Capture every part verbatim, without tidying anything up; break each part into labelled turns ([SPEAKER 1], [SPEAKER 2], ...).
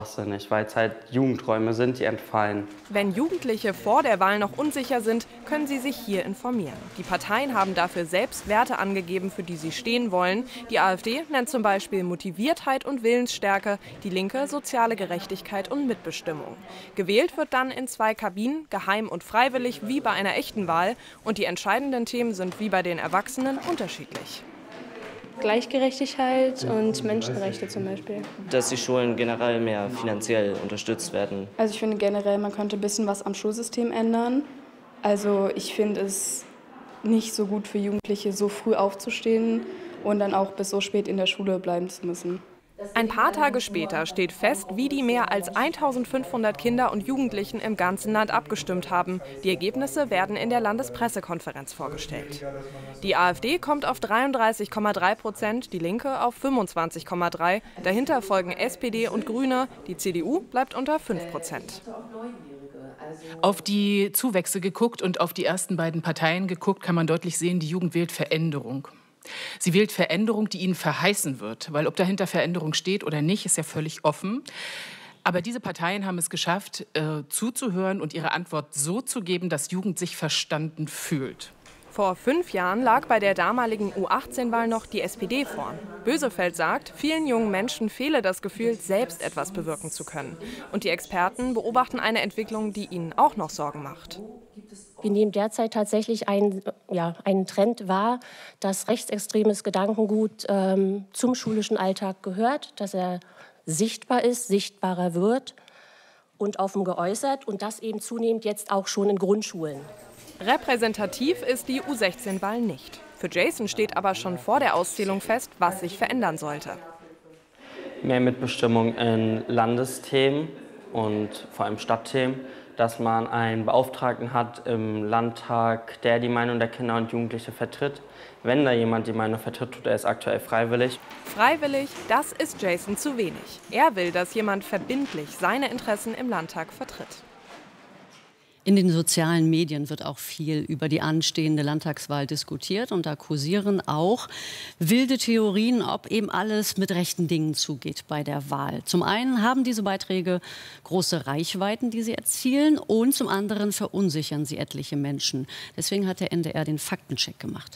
[SPEAKER 1] Nicht, weil es halt Jugendräume sind, die entfallen.
[SPEAKER 2] Wenn Jugendliche vor der Wahl noch unsicher sind, können sie sich hier informieren. Die Parteien haben dafür selbst Werte angegeben, für die sie stehen wollen. Die AfD nennt zum Beispiel Motiviertheit und Willensstärke, die Linke soziale Gerechtigkeit und Mitbestimmung. Gewählt wird dann in zwei Kabinen, geheim und freiwillig, wie bei einer echten Wahl. Und die entscheidenden Themen sind wie bei den Erwachsenen unterschiedlich.
[SPEAKER 3] Gleichgerechtigkeit und Menschenrechte zum Beispiel.
[SPEAKER 4] Dass die Schulen generell mehr finanziell unterstützt werden.
[SPEAKER 3] Also ich finde generell, man könnte ein bisschen was am Schulsystem ändern. Also ich finde es nicht so gut für Jugendliche, so früh aufzustehen und dann auch bis so spät in der Schule bleiben zu müssen.
[SPEAKER 2] Ein paar Tage später steht fest, wie die mehr als eintausendfünfhundert Kinder und Jugendlichen im ganzen Land abgestimmt haben. Die Ergebnisse werden in der Landespressekonferenz vorgestellt. Die AfD kommt auf dreiunddreißig Komma drei Prozent, die Linke auf fünfundzwanzig Komma drei. Dahinter folgen S P D und Grüne. Die C D U bleibt unter fünf Prozent.
[SPEAKER 5] Auf die Zuwächse geguckt und auf die ersten beiden Parteien geguckt, kann man deutlich sehen, die Jugend wählt Veränderung. Sie wählt Veränderung, die ihnen verheißen wird, weil ob dahinter Veränderung steht oder nicht, ist ja völlig offen. Aber diese Parteien haben es geschafft, äh, zuzuhören und ihre Antwort so zu geben, dass Jugend sich verstanden fühlt.
[SPEAKER 2] Vor fünf Jahren lag bei der damaligen U achtzehn Wahl noch die S P D vorn. Bösefeld sagt, vielen jungen Menschen fehle das Gefühl, selbst etwas bewirken zu können. Und die Experten beobachten eine Entwicklung, die ihnen auch noch Sorgen macht.
[SPEAKER 6] Wir nehmen derzeit tatsächlich einen, ja, einen Trend wahr, dass rechtsextremes Gedankengut ähm, zum schulischen Alltag gehört, dass er sichtbar ist, sichtbarer wird und offen geäußert und das eben zunehmend jetzt auch schon in Grundschulen.
[SPEAKER 2] Repräsentativ ist die U sechzehn Wahl nicht. Für Jason steht aber schon vor der Auszählung fest, was sich verändern sollte.
[SPEAKER 1] Mehr Mitbestimmung in Landesthemen und vor allem Stadtthemen, dass man einen Beauftragten hat im Landtag, der die Meinung der Kinder und Jugendliche vertritt. Wenn da jemand die Meinung vertritt, tut er es aktuell freiwillig.
[SPEAKER 2] Freiwillig, das ist Jason zu wenig. Er will, dass jemand verbindlich seine Interessen im Landtag vertritt.
[SPEAKER 7] In den sozialen Medien wird auch viel über die anstehende Landtagswahl diskutiert. Und da kursieren auch wilde Theorien, ob eben alles mit rechten Dingen zugeht bei der Wahl. Zum einen haben diese Beiträge große Reichweiten, die sie erzielen. Und zum anderen verunsichern sie etliche Menschen. Deswegen hat der N D R den Faktencheck gemacht.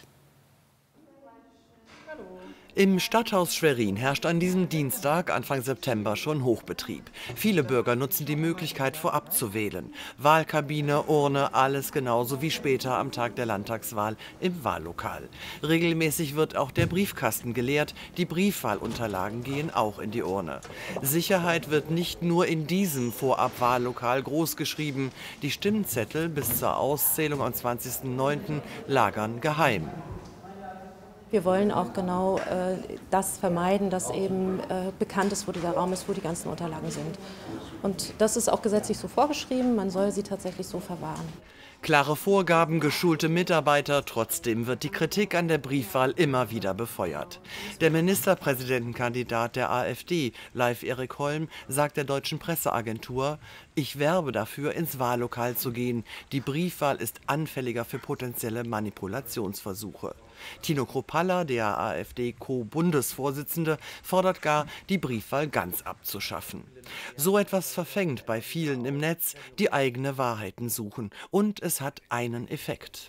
[SPEAKER 8] Im Stadthaus Schwerin herrscht an diesem Dienstag, Anfang September, schon Hochbetrieb. Viele Bürger nutzen die Möglichkeit, vorab zu wählen. Wahlkabine, Urne, alles genauso wie später am Tag der Landtagswahl im Wahllokal. Regelmäßig wird auch der Briefkasten geleert. Die Briefwahlunterlagen gehen auch in die Urne. Sicherheit wird nicht nur in diesem Vorabwahllokal großgeschrieben. Die Stimmzettel bis zur Auszählung am zwanzigsten neunten lagern geheim.
[SPEAKER 9] Wir wollen auch genau äh, das vermeiden, dass eben äh, bekannt ist, wo dieser Raum ist, wo die ganzen Unterlagen sind. Und das ist auch gesetzlich so vorgeschrieben, man soll sie tatsächlich so verwahren.
[SPEAKER 8] Klare Vorgaben, geschulte Mitarbeiter, trotzdem wird die Kritik an der Briefwahl immer wieder befeuert. Der Ministerpräsidentenkandidat der AfD, Leif Erik Holm, sagt der Deutschen Presseagentur: Ich werbe dafür, ins Wahllokal zu gehen. Die Briefwahl ist anfälliger für potenzielle Manipulationsversuche. Tino Kruppalla, der AfD-Co-Bundesvorsitzende, fordert gar, die Briefwahl ganz abzuschaffen. So etwas verfängt bei vielen im Netz, die eigene Wahrheiten suchen. Und es hat einen Effekt.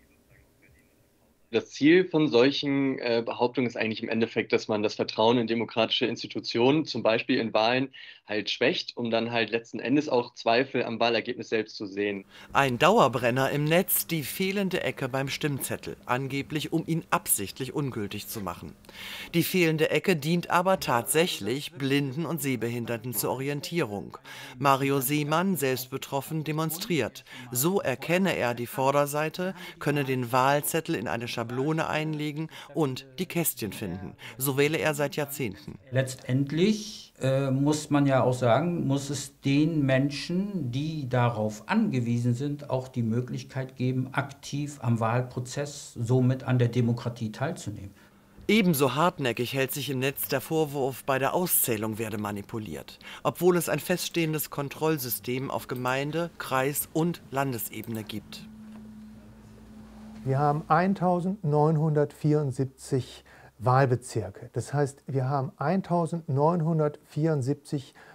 [SPEAKER 10] Das Ziel von solchen äh, Behauptungen ist eigentlich im Endeffekt, dass man das Vertrauen in demokratische Institutionen, zum Beispiel in Wahlen, halt schwächt, um dann halt letzten Endes auch Zweifel am Wahlergebnis selbst zu sehen.
[SPEAKER 8] Ein Dauerbrenner im Netz, die fehlende Ecke beim Stimmzettel, angeblich um ihn absichtlich ungültig zu machen. Die fehlende Ecke dient aber tatsächlich Blinden und Sehbehinderten zur Orientierung. Mario Seemann, selbst betroffen, demonstriert. So erkenne er die Vorderseite, könne den Wahlzettel in eine Schablone einlegen und die Kästchen finden. So wähle er seit Jahrzehnten.
[SPEAKER 11] Letztendlich äh, muss man ja auch sagen, muss es den Menschen, die darauf angewiesen sind, auch die Möglichkeit geben, aktiv am Wahlprozess, somit an der Demokratie teilzunehmen.
[SPEAKER 8] Ebenso hartnäckig hält sich im Netz der Vorwurf, bei der Auszählung werde manipuliert, obwohl es ein feststehendes Kontrollsystem auf Gemeinde-, Kreis- und Landesebene gibt.
[SPEAKER 12] Wir haben eintausendneunhundertvierundsiebzig Wahlbezirke. Das heißt, wir haben eintausendneunhundertvierundsiebzig